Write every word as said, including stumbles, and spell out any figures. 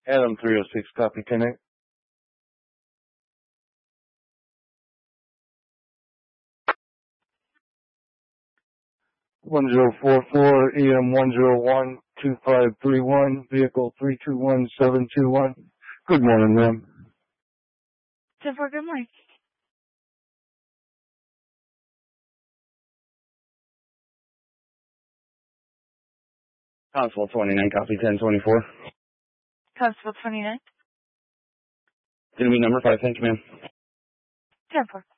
Adam three oh six, copy, connect. one zero four four, E M one zero one, two five three one, vehicle three two one seven two one. Good morning, ma'am. ten four, good morning. Constable twenty-nine, copy ten twenty-four. Constable twenty-nine. Gonna be number five, thank you, ma'am. ten four.